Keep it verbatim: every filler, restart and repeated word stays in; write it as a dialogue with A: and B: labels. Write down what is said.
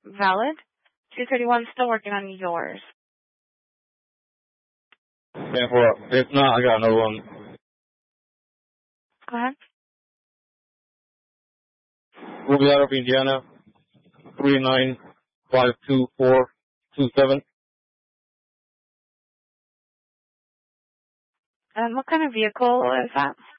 A: valid. two thirty-one still working on yours.
B: ten four. If not, I got another one.
A: Go ahead.
B: Ruby out of Indiana. three nine five two four two seven.
A: And what kind of vehicle is that?